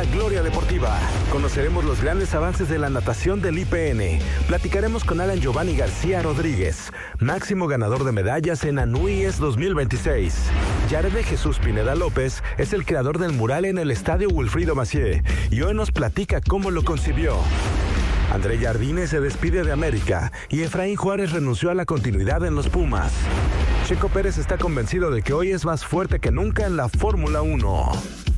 La Gloria Deportiva. Conoceremos los grandes avances de la natación del IPN. Platicaremos con Alan Giovanni García Rodríguez, máximo ganador de medallas en Anuíes 2026. Yared de Jesús Pineda López es el creador del mural en el Estadio Wilfrido Macié y hoy nos platica cómo lo concibió. André Jardine se despide de América y Efraín Juárez renunció a la continuidad en los Pumas. Checo Pérez está convencido de que hoy es más fuerte que nunca en la Fórmula 1.